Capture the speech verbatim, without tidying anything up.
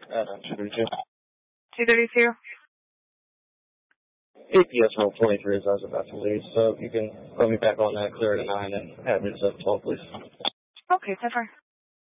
Uh, two thirty-two. two thirty-two? Yes, roll twenty-three as I was about to leave, so you can put me back on that clear at nine and have it at twelve, please. Okay, so far.